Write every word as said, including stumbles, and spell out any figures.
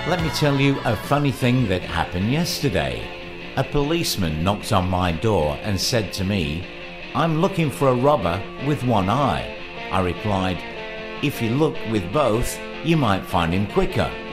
Let me tell you a funny thing that happened yesterday. A policeman knocked on my door and said to me, "I'm looking for a robber with one eye." I replied, "If you look with both, you might find him quicker."